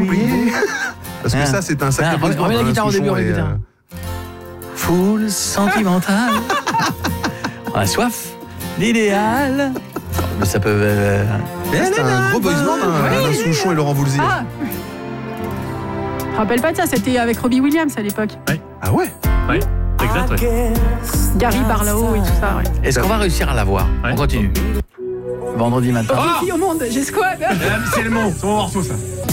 oublier. Parce que ça, c'est un sacré boss band. Remets la guitare au début, remets la guitare. Foule sentimentale. On a soif d'idéal. Mais ça peut... C'est un gros boys band, Alain Souchon et Laurent Voulzy. Ah. Je me rappelle pas de ça, c'était avec Robbie Williams à l'époque. Ah ouais? Oui, exact, ouais. Gary Barlow et tout ça, ouais. Est-ce qu'on va réussir à la voir? On continue. Vendredi matin. Toutes les filles au monde, j'ai squad. C'est le morceau ça.